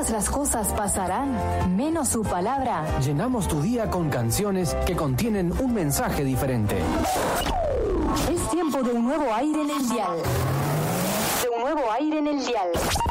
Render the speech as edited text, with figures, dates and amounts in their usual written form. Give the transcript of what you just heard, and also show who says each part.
Speaker 1: todas las cosas pasarán, menos su palabra.
Speaker 2: Llenamos tu día con canciones que contienen un mensaje diferente.
Speaker 1: Es tiempo de un nuevo aire en el dial. De un nuevo aire en el dial.